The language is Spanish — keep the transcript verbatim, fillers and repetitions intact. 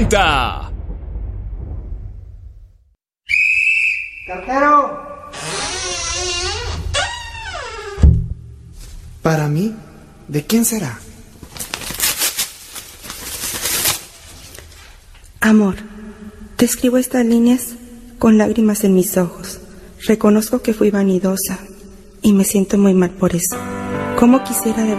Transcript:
presenta... ¡Cartero! ¿Para mí? ¿De quién será? Amor, te escribo estas líneas con lágrimas en mis ojos. Reconozco que fui vanidosa y me siento muy mal por eso. ¿Cómo quisiera de